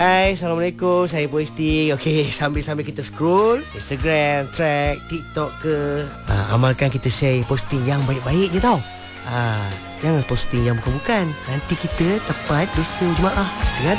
Hai, Assalamualaikum. Saya posting. Okey, sambil-sambil kita scroll Instagram, track, TikTok ke, amalkan kita share posting yang baik-baik je tau. Jangan posting yang bukan-bukan. Nanti kita dapat dosa jemaah. Dengar tu.